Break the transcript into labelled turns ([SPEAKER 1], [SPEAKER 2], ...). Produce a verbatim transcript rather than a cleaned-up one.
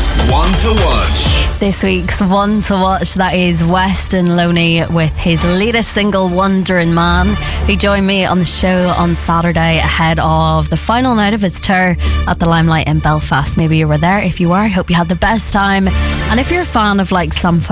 [SPEAKER 1] One to Watch.
[SPEAKER 2] This week's One to Watch, that is Weston Loney with his latest single, Wandering Man. He joined me on the show on Saturday ahead of the final night of his tour at the Limelight in Belfast. Maybe you were there. If you were, I hope you had the best time. And if you're a fan of like some